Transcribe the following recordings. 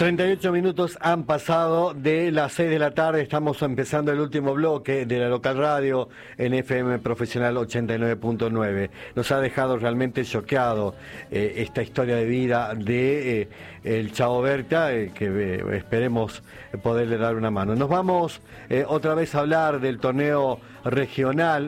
38 minutos han pasado de las 6 de la tarde, estamos empezando el último bloque de la local radio en FM Profesional 89.9. Nos ha dejado realmente choqueado esta historia de vida de el Chavo Berta, que esperemos poderle dar una mano. Nos vamos otra vez a hablar del torneo regional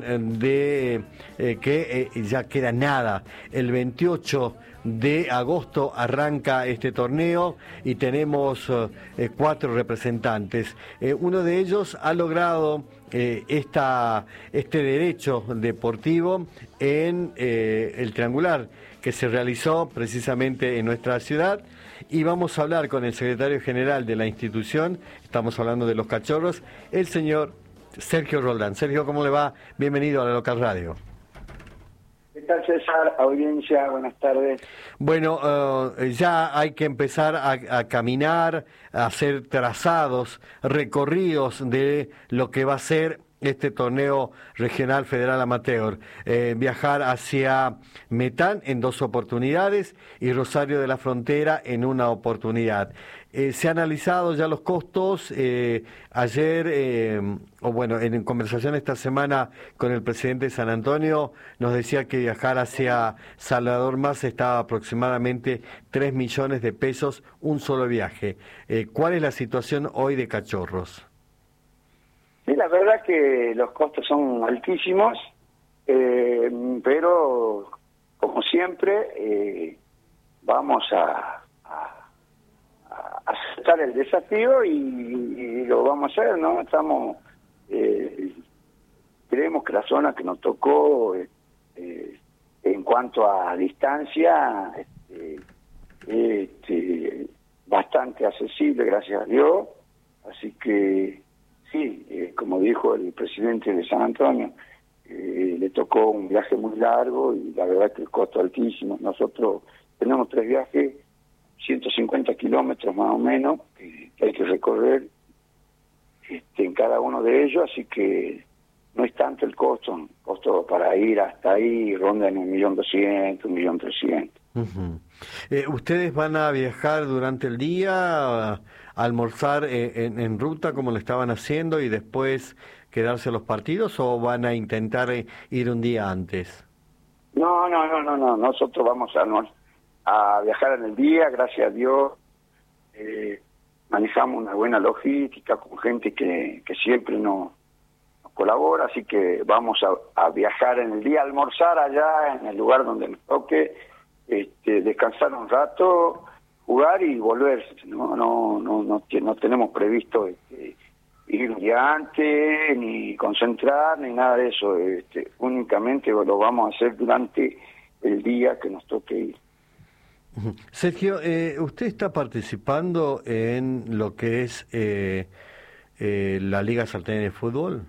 que ya queda nada. El 28 de agosto arranca este torneo y tenemos 4 representantes. Uno de ellos ha logrado este derecho deportivo en el triangular que se realizó precisamente en nuestra ciudad, y vamos a hablar con el secretario general de la institución. Estamos hablando de los Cachorros, el señor Sergio Roldán. Sergio, ¿cómo le va? Bienvenido a la local radio. ¿Qué tal, César? Audiencia, buenas tardes. Bueno, ya hay que empezar a caminar, a hacer trazados, recorridos de lo que va a ser este torneo regional federal amateur. Viajar hacia Metán en 2 oportunidades y Rosario de la Frontera en 1 oportunidad. Se han analizado ya los costos. Ayer, en conversación esta semana con el presidente de San Antonio, nos decía que viajar hacia Salvador Mas estaba aproximadamente 3 millones de pesos un solo viaje. ¿Cuál es la situación hoy de Cachorros? Sí, la verdad que los costos son altísimos, pero como siempre vamos a aceptar el desafío y lo vamos a hacer, ¿no? Creemos que la zona que nos tocó en cuanto a distancia bastante accesible, gracias a Dios, así que sí, como dijo el presidente de San Antonio, le tocó un viaje muy largo y la verdad que el costo altísimo. Nosotros tenemos 3 viajes, 150 kilómetros más o menos, que hay que recorrer en cada uno de ellos, así que no es tanto el costo. El costo para ir hasta ahí ronda en 1.200.000, 1.300.000. Uh-huh. ¿Ustedes van a viajar durante el día, a almorzar en ruta como lo estaban haciendo y después quedarse a los partidos, o van a intentar ir un día antes? No, nosotros vamos a viajar en el día, gracias a Dios. Manejamos una buena logística con gente que siempre nos colabora, así que vamos a viajar en el día, almorzar allá en el lugar donde nos toque, descansar un rato, jugar y volver. No tenemos previsto ir un día antes, ni concentrar, ni nada de eso. Únicamente lo vamos a hacer durante el día que nos toque ir. Sergio, ¿usted está participando en lo que es la Liga Salteña de Fútbol?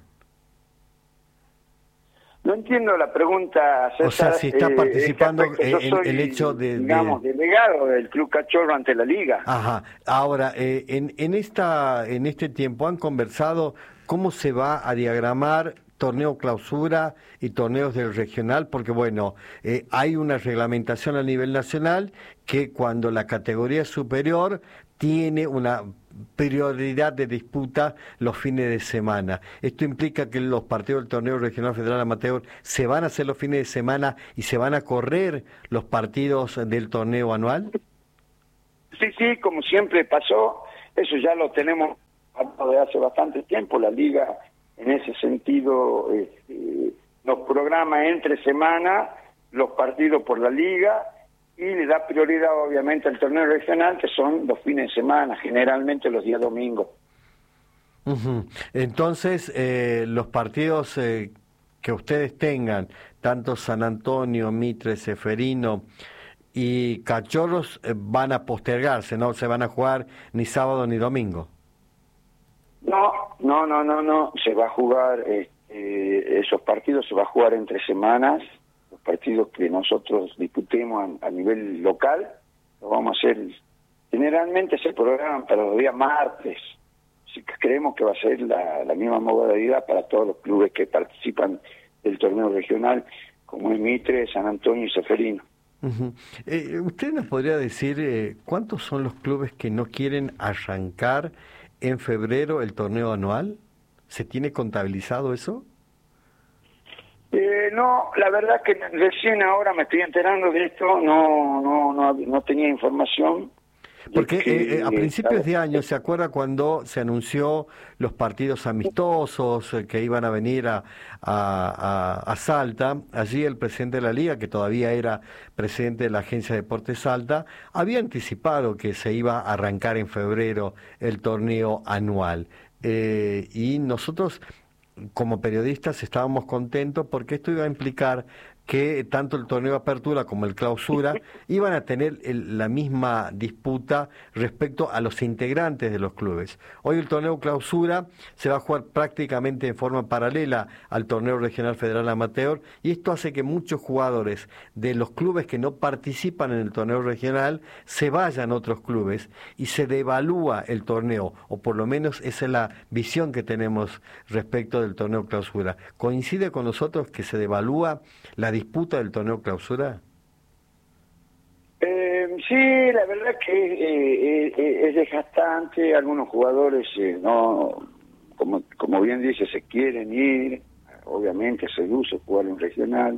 No entiendo la pregunta, César. O sea, si está participando en el hecho de... delegado del Club Cachorro ante la Liga. Ajá. Ahora, en este tiempo, ¿han conversado cómo se va a diagramar torneo clausura y torneos del regional? Porque bueno, hay una reglamentación a nivel nacional que cuando la categoría es superior tiene una prioridad de disputa los fines de semana. Esto implica que los partidos del torneo regional federal amateur se van a hacer los fines de semana y se van a correr los partidos del torneo anual. Sí, como siempre pasó, eso ya lo tenemos de hace bastante tiempo. La liga en ese sentido nos programa entre semana los partidos por la liga y le da prioridad obviamente al torneo regional, que son los fines de semana, generalmente los días domingos. Uh-huh. Entonces, los partidos que ustedes tengan, tanto San Antonio, Mitre, Ceferino y Cachorros, van a postergarse, no se van a jugar ni sábado ni domingo. No, se va a jugar, esos partidos se va a jugar entre semanas. Los partidos que nosotros disputemos a nivel local, lo vamos a hacer, generalmente se programan para los días martes, así que creemos que va a ser la misma modalidad para todos los clubes que participan del torneo regional, como es Mitre, San Antonio y Ceferino. Ujú. ¿Usted nos podría decir cuántos son los clubes que no quieren arrancar en febrero el torneo anual? ¿Se tiene contabilizado eso? No, la verdad que recién ahora me estoy enterando de esto, no tenía información de Porque a que... principios de año, ¿se acuerda cuando se anunció los partidos amistosos que iban a venir a Salta? Allí el presidente de la Liga, que todavía era presidente de la Agencia de Deportes Salta, había anticipado que se iba a arrancar en febrero el torneo anual. Y nosotros, como periodistas, estábamos contentos porque esto iba a implicar que tanto el torneo de apertura como el clausura iban a tener la misma disputa respecto a los integrantes de los clubes. Hoy el torneo clausura se va a jugar prácticamente de forma paralela al torneo regional federal amateur, y esto hace que muchos jugadores de los clubes que no participan en el torneo regional se vayan a otros clubes y se devalúa el torneo, o por lo menos esa es la visión que tenemos respecto del torneo clausura. ¿Coincide con nosotros que se devalúa la disputa del torneo clausura? Sí, la verdad que es desgastante. Algunos jugadores, no, como bien dice, se quieren ir. Obviamente seduce jugar en regional.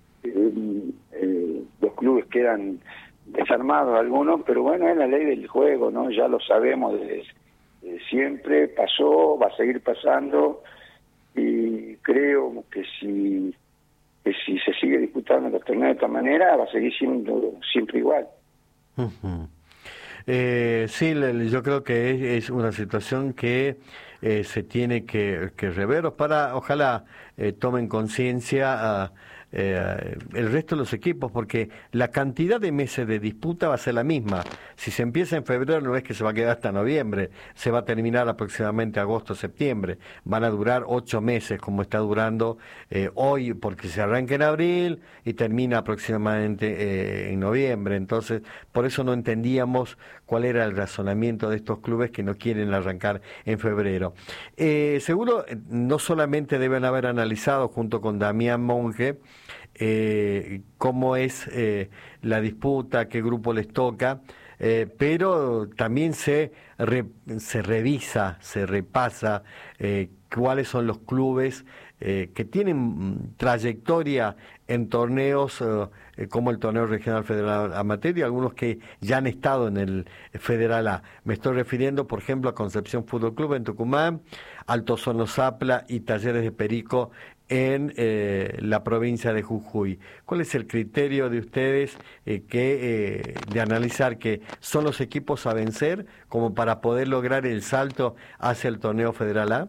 Los clubes quedan desarmados algunos, pero bueno, es la ley del juego, ¿no? Ya lo sabemos desde siempre, pasó, va a seguir pasando, y creo que si se sigue disputando los torneos de esta manera, va a seguir siendo siempre igual. Uh-huh. Sí, yo creo que es una situación que se tiene que rever, ojalá tomen conciencia el resto de los equipos, porque la cantidad de meses de disputa va a ser la misma. Si se empieza en febrero, no es que se va a quedar hasta noviembre, se va a terminar aproximadamente agosto, septiembre. Van a durar 8 meses, como está durando hoy, porque se arranca en abril y termina aproximadamente en noviembre. Entonces, por eso no entendíamos cuál era el razonamiento de estos clubes que no quieren arrancar en febrero. Seguro, no solamente deben haber analizado junto con Damián Monge cómo es la disputa, qué grupo les toca, pero también se revisa, se repasa cuáles son los clubes que tienen trayectoria en torneos como el torneo regional federal amateur, y algunos que ya han estado en el Federal A. Me estoy refiriendo, por ejemplo, a Concepción Fútbol Club en Tucumán, Alto Hornos Zapla y Talleres de Perico en la provincia de Jujuy. ¿Cuál es el criterio de ustedes de analizar que son los equipos a vencer como para poder lograr el salto hacia el torneo Federal A?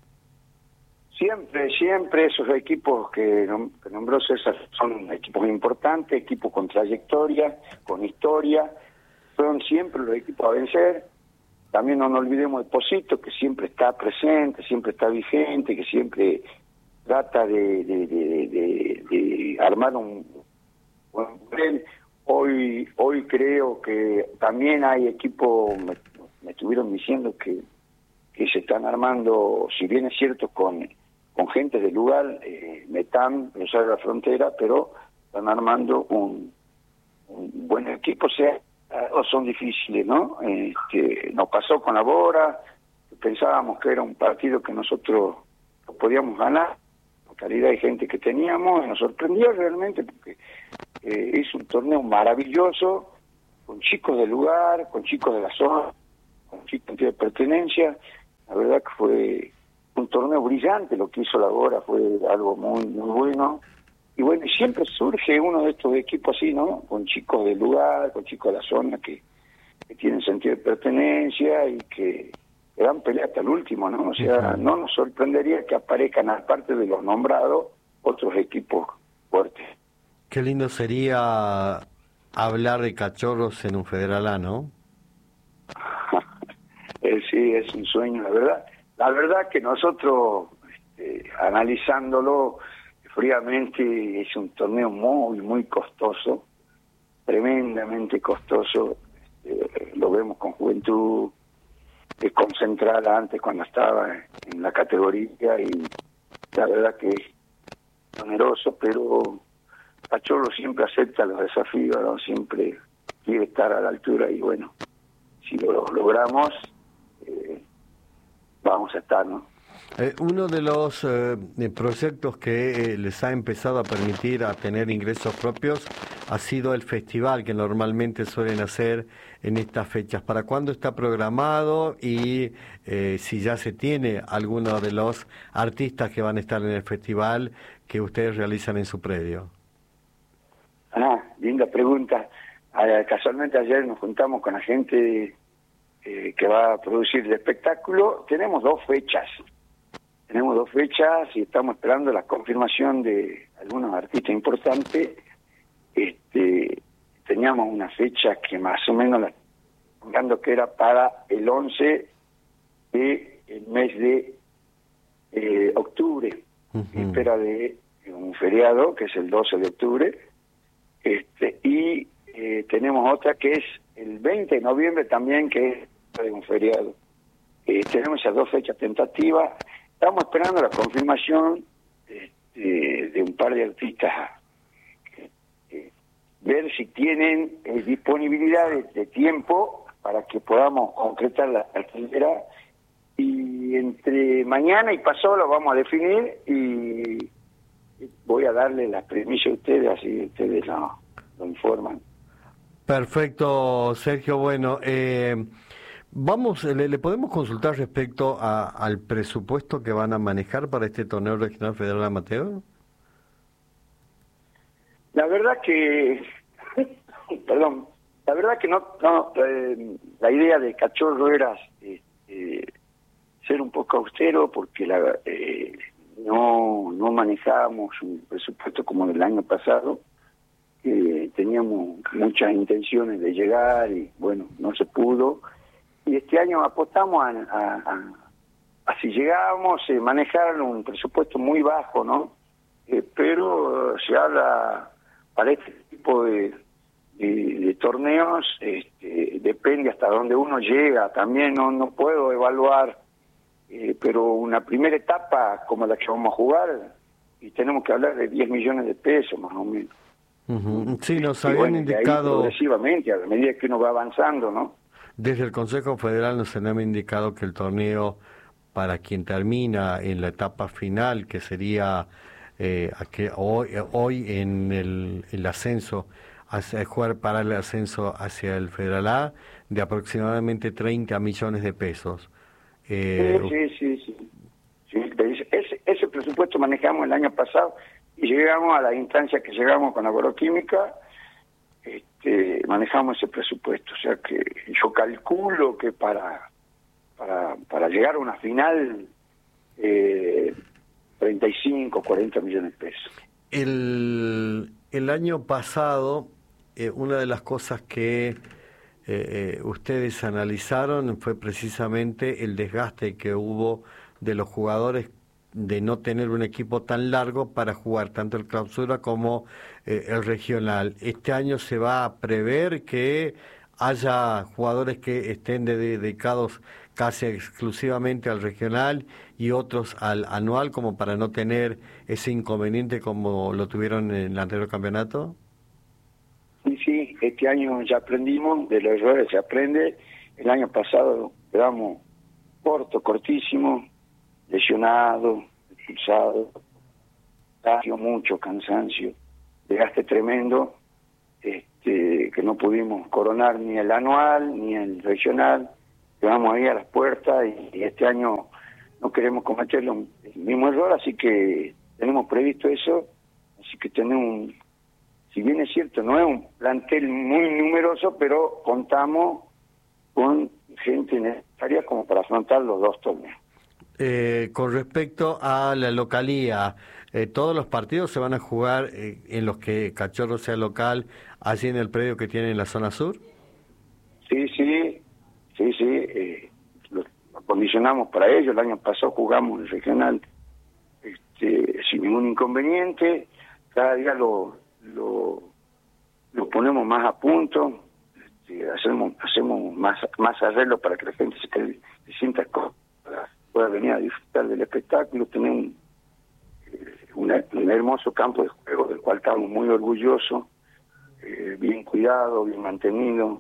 Siempre esos equipos que nombró César son equipos importantes, equipos con trayectoria, con historia, son siempre los equipos a vencer. También no nos olvidemos de Pocito, que siempre está presente, siempre está vigente, que siempre trata de armar un buen papel. Hoy creo que también hay equipos, me estuvieron diciendo que se están armando, si bien es cierto, con gente del lugar, Metam, Rosario de la Frontera, pero están armando un buen equipo. O sea, son difíciles, ¿no? Nos pasó con la Bora, pensábamos que era un partido que nosotros podíamos ganar, la calidad de gente que teníamos, y nos sorprendió realmente porque es un torneo maravilloso, con chicos del lugar, con chicos de la zona, con chicos de pertenencia. La verdad que fue un torneo brillante, lo que hizo la Bora fue algo muy bueno. Y bueno, siempre surge uno de estos equipos así, ¿no? Con chicos del lugar, con chicos de la zona que tienen sentido de pertenencia y que dan pelea hasta el último, ¿no? O sea, no nos sorprendería que aparezcan, aparte de los nombrados, otros equipos fuertes. Qué lindo sería hablar de Cachorros en un Federal A, ¿no? Sí, es un sueño, la verdad. La verdad que nosotros, analizándolo fríamente, es un torneo muy costoso, tremendamente costoso. Lo vemos con Juventud, con Central antes cuando estaba en la categoría, y la verdad que es oneroso, pero Cachorro siempre acepta los desafíos, ¿no? Siempre quiere estar a la altura y bueno, si lo logramos, vamos a estar, ¿no? Uno de los proyectos que les ha empezado a permitir a tener ingresos propios ha sido el festival que normalmente suelen hacer en estas fechas. ¿Para cuándo está programado y si ya se tiene alguno de los artistas que van a estar en el festival que ustedes realizan en su predio? Linda pregunta. Casualmente ayer nos juntamos con la gente que va a producir el espectáculo. Tenemos dos fechas y estamos esperando la confirmación de algunos artistas importantes. Teníamos una fecha que más o menos hablando que era para el 11 del mes de octubre, espera de un feriado que es el 12 de octubre, y tenemos otra que es el 20 de noviembre también, que es de un feriado. Tenemos esas dos fechas tentativas. Estamos esperando la confirmación de un par de artistas, ver si tienen disponibilidad de tiempo para que podamos concretar la cartelera, y entre mañana y pasado lo vamos a definir y voy a darle la premisa a ustedes, así ustedes lo informan. Perfecto, Sergio. Bueno, vamos, ¿le podemos consultar respecto al presupuesto que van a manejar para este torneo regional federal amateur? La verdad que, perdón, la verdad que no la idea de Cachorro era ser un poco austero, porque no manejábamos un presupuesto como el año pasado. Teníamos muchas intenciones de llegar y bueno, no se pudo. Y este año apostamos a si llegábamos a manejar un presupuesto muy bajo, ¿no? Pero se habla para este tipo de torneos, depende hasta dónde uno llega. También no puedo evaluar, pero una primera etapa como la que vamos a jugar, y tenemos que hablar de 10 millones de pesos más o menos. Sí, nos y habían bueno, indicado progresivamente, a medida que uno va avanzando, ¿no? desde el Consejo Federal, nos han indicado que el torneo para quien termina en la etapa final, que sería hoy en el ascenso, jugar para el ascenso hacia el Federal A, de aproximadamente 30 millones de pesos. Sí. Ese presupuesto manejamos el año pasado y llegamos a la instancia que llegamos con agroquímica. Manejamos ese presupuesto, o sea que yo calculo que para llegar a una final 35, 40 millones de pesos. El año pasado, una de las cosas que ustedes analizaron fue precisamente el desgaste que hubo de los jugadores de no tener un equipo tan largo para jugar tanto el clausura como el regional. Este año se va a prever que haya jugadores que estén dedicados casi exclusivamente al regional y otros al anual, como para no tener ese inconveniente como lo tuvieron en el anterior campeonato. Sí, este año ya aprendimos, de los errores se aprende. El año pasado quedamos cortísimo, lesionado, expulsado, mucho cansancio, desgaste tremendo, que no pudimos coronar ni el anual ni el regional. Quedamos ahí a las puertas y este año no queremos cometer el mismo error, así que tenemos previsto eso. Así que tenemos si bien es cierto, no es un plantel muy numeroso, pero contamos con gente necesaria como para afrontar los dos torneos. Con respecto a la localía, ¿todos los partidos se van a jugar en los que Cachorro sea local, allí en el predio que tiene en la zona sur? Sí, lo acondicionamos para ello. El año pasado jugamos el regional sin ningún inconveniente. Cada día lo ponemos más a punto, hacemos más arreglos para que la gente se sienta cómoda, pueda venir a disfrutar del espectáculo. Tenemos un hermoso campo de juego nuevo, del cual estamos muy orgullosos, bien cuidado, bien mantenido,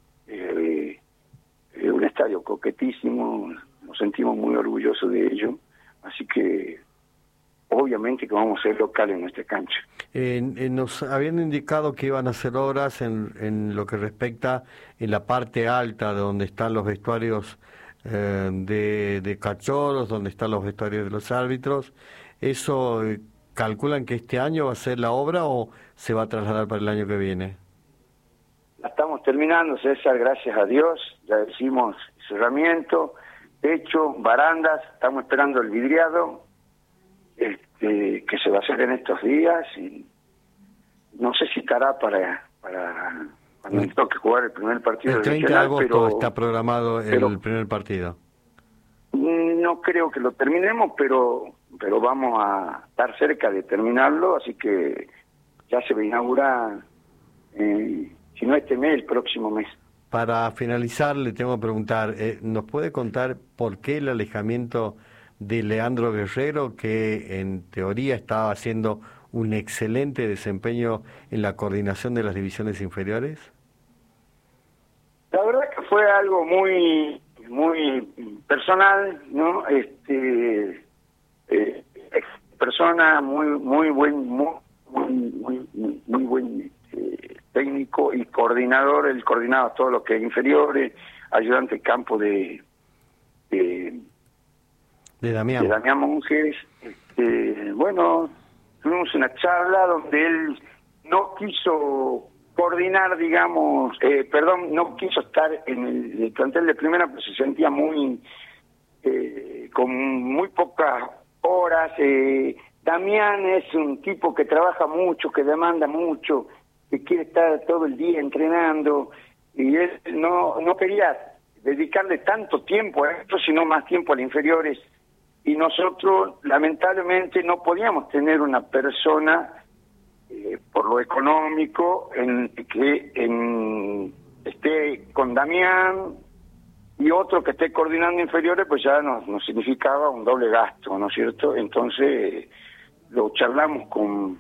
un estadio coquetísimo, nos sentimos muy orgullosos de ello, así que obviamente que vamos a ser locales en nuestra cancha. Nos habían indicado que iban a hacer obras en lo que respecta en la parte alta, donde están los vestuarios de cachorros, donde están los vestuarios de los árbitros. ¿Eso calculan que este año va a ser la obra o se va a trasladar para el año que viene? La estamos terminando, César, gracias a Dios, ya hicimos cerramiento, techo, barandas, estamos esperando el vidriado, que se va a hacer en estos días, y no sé si estará para cuando nos toque jugar el primer partido. El 30 de agosto está programado el primer partido. No creo que lo terminemos, pero vamos a estar cerca de terminarlo, así que ya se va a inaugurar, si no este mes, el próximo mes. Para finalizar, le tengo que preguntar, ¿nos puede contar por qué el alejamiento de Leandro Guerrero, que en teoría estaba haciendo un excelente desempeño en la coordinación de las divisiones inferiores? La verdad que fue algo muy personal, ¿no? Persona muy buen técnico y coordinador. Él coordinaba todo lo que es inferiores, ayudante de campo de Damián Monjes. Bueno, tuvimos una charla donde él no quiso coordinar, digamos, no quiso estar en el plantel de primera, pues se sentía con muy pocas horas. Damián es un tipo que trabaja mucho, que demanda mucho, que quiere estar todo el día entrenando, y él no quería dedicarle tanto tiempo a esto, sino más tiempo a las inferiores. Y nosotros, lamentablemente, no podíamos tener una persona, por lo económico, que esté con Damián y otro que esté coordinando inferiores, pues ya nos significaba un doble gasto, ¿no es cierto? Entonces lo charlamos con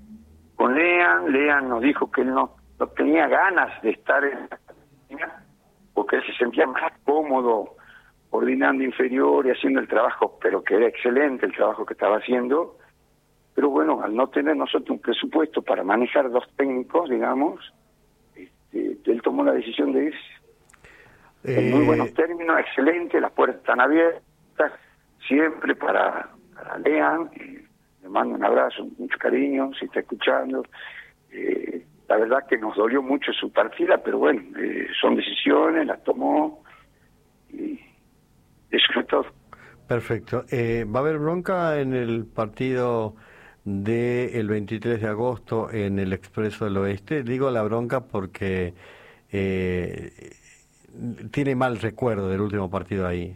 Lean nos dijo que él no tenía ganas de estar en la Argentina, porque él se sentía más cómodo coordinando inferior y haciendo el trabajo, pero que era excelente el trabajo que estaba haciendo. Pero bueno, al no tener nosotros un presupuesto para manejar dos técnicos, digamos, él tomó la decisión de irse. En muy buenos términos, excelente, las puertas están abiertas, siempre para Lean. Le mando un abrazo, mucho cariño, si está escuchando. La verdad que nos dolió mucho su partida, pero bueno, son decisiones, las tomó y eso fue todo. Perfecto. ¿Va a haber bronca en el partido del 23 de agosto en el Expreso del Oeste? Digo la bronca porque tiene mal recuerdo del último partido ahí.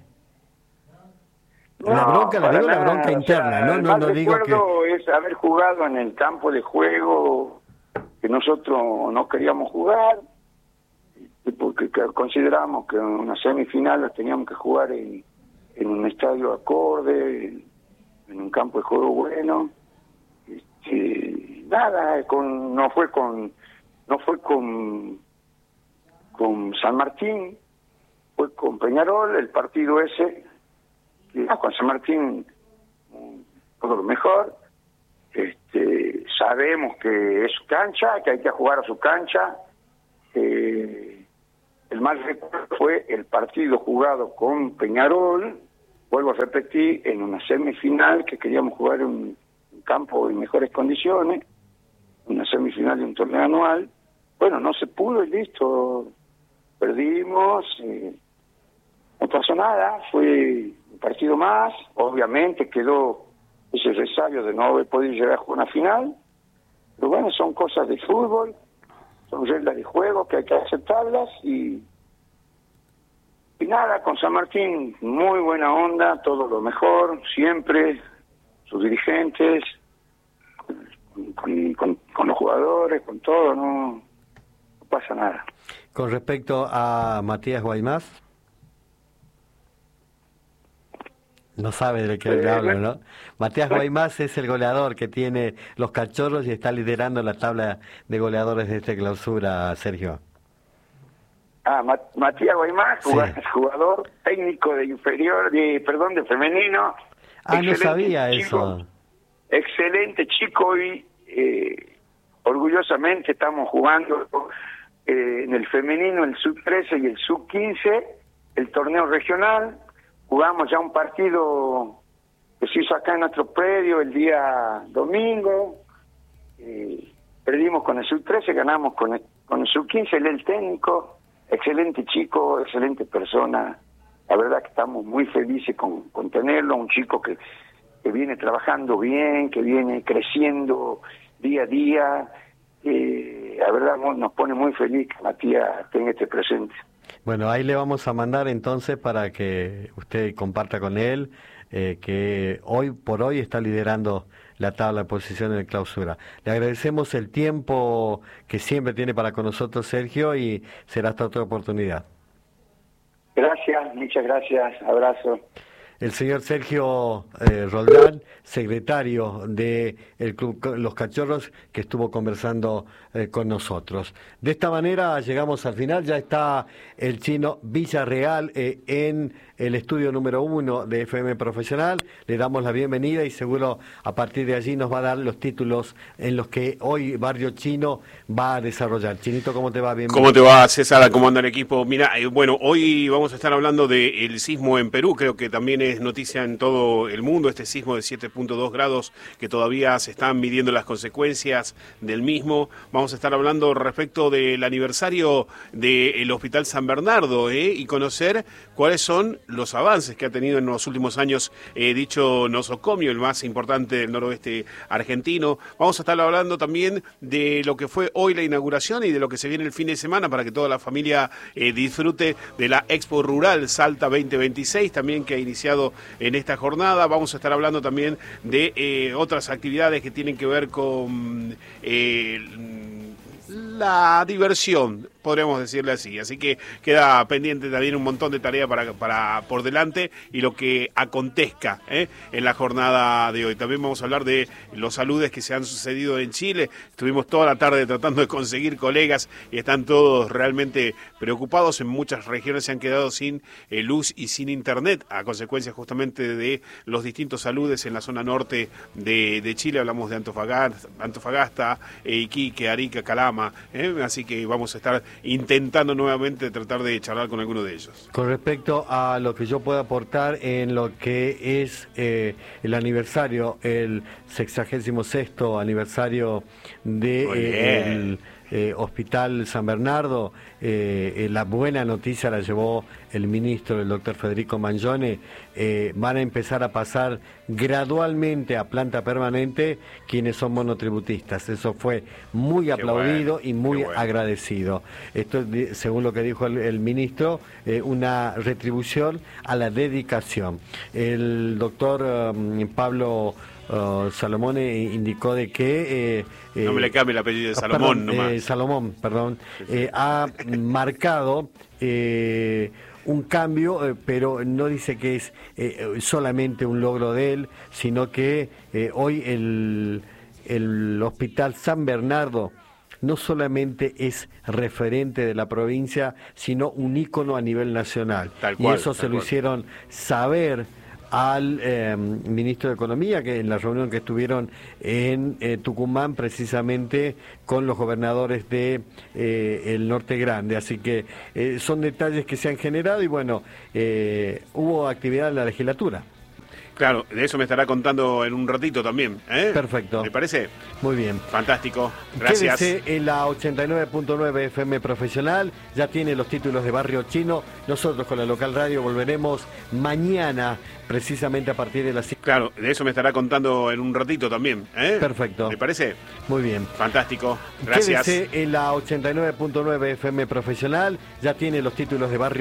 La bronca, le digo la bronca interna, o sea, no digo que... es haber jugado en el campo de juego que nosotros no queríamos jugar, porque consideramos que en una semifinal la teníamos que jugar en un estadio acorde, en un campo de juego bueno. Nada, no fue con San Martín, fue con Peñarol el partido ese. Con San Martín todo lo mejor. Sabemos que es su cancha, que hay que jugar a su cancha. El mal recuerdo fue el partido jugado con Peñarol, vuelvo a repetir, en una semifinal que queríamos jugar en un campo en mejores condiciones, una semifinal de un torneo anual. Bueno, no se pudo y listo, perdimos, no pasó nada, fue un partido más, obviamente quedó ese resabio de no haber podido llegar a jugar una final, pero bueno, son cosas de fútbol, son reglas de juego que hay que aceptarlas y nada, con San Martín muy buena onda, todo lo mejor, siempre, sus dirigentes, con los jugadores, con todo, no pasa nada. Con respecto a Matías Guaymás. No sabe de qué le hablo, ¿no? Matías Guaymás es el goleador que tiene los Cachorros y está liderando la tabla de goleadores de esta clausura, Sergio. Matías Guaymás, Sí. jugador técnico de inferior, de femenino. No sabía chico, eso. Excelente chico y orgullosamente estamos jugando en el femenino, el sub-13 y el sub-15, el torneo regional. Jugamos ya un partido que se hizo acá en nuestro predio el día domingo. Perdimos con el sub-13, ganamos con el sub-15, él es el técnico. Excelente chico, excelente persona. La verdad que estamos muy felices con tenerlo, un chico que viene trabajando bien, que viene creciendo día a día. La verdad nos pone muy feliz que Matías tenga este presente. Bueno, ahí le vamos a mandar entonces para que usted comparta con él que hoy por hoy está liderando la tabla de posiciones de clausura. Le agradecemos el tiempo que siempre tiene para con nosotros, Sergio, y será hasta otra oportunidad. Gracias, muchas gracias, abrazo. El señor Sergio Roldán, secretario de el Club Los Cachorros, que estuvo conversando con nosotros. De esta manera llegamos al final, ya está el chino Villarreal en el estudio número 1 de FM Profesional. Le damos la bienvenida y seguro a partir de allí nos va a dar los títulos en los que hoy Barrio Chino va a desarrollar. Chinito, ¿cómo te va? Bienvenido. ¿Cómo te va, César? ¿Cómo anda el equipo? Mira, bueno, hoy vamos a estar hablando del sismo en Perú, creo que también es noticia en todo el mundo, este sismo de 7.2 grados que todavía se están midiendo las consecuencias del mismo. Vamos a estar hablando respecto del aniversario del Hospital San Bernardo y conocer cuáles son los avances que ha tenido en los últimos años dicho nosocomio, el más importante del noroeste argentino. Vamos a estar hablando también de lo que fue hoy la inauguración y de lo que se viene el fin de semana para que toda la familia disfrute de la Expo Rural Salta 2026, también que ha iniciado en esta jornada. Vamos a estar hablando también de otras actividades que tienen que ver con la diversión, podríamos decirle así. Así que queda pendiente también un montón de tarea para por delante y lo que acontezca en la jornada de hoy. También vamos a hablar de los saludes que se han sucedido en Chile. Estuvimos toda la tarde tratando de conseguir colegas y están todos realmente preocupados. En muchas regiones se han quedado sin luz y sin internet a consecuencia justamente de los distintos saludes en la zona norte de Chile. Hablamos de Antofagasta, Iquique, Arica, Calama. Así que vamos a estar intentando nuevamente tratar de charlar con alguno de ellos. Con respecto a lo que yo puedo aportar en lo que es el aniversario, el 66º aniversario del Hospital San Bernardo, la buena noticia la llevó el ministro, el doctor Federico Mangione. Van a empezar a pasar gradualmente a planta permanente quienes son monotributistas. Eso fue muy aplaudido y muy agradecido. Esto, según lo que dijo el ministro, una retribución a la dedicación. El doctor Pablo Salomón indicó de que no me le cambie el apellido de Salomón, nomás. Salomón, perdón, ha marcado un cambio, pero no dice que es solamente un logro de él, sino que hoy el Hospital San Bernardo no solamente es referente de la provincia, sino un ícono a nivel nacional. Tal cual, y eso se lo hicieron saber al ministro de Economía, que en la reunión que estuvieron en Tucumán, precisamente con los gobernadores de el Norte Grande. Así que son detalles que se han generado y bueno, hubo actividad en la legislatura. Claro, de eso me estará contando en un ratito también. Perfecto. ¿Le parece? Muy bien. Fantástico. Gracias. Quédese en la 89.9 FM Profesional. Ya tiene los títulos de Barrio Chino. Nosotros con la local radio volveremos mañana, precisamente a partir de las 5. Claro, de eso me estará contando en un ratito también. Perfecto. ¿Le parece? Muy bien. Fantástico. Gracias. Quédese en la 89.9 FM Profesional. Ya tiene los títulos de Barrio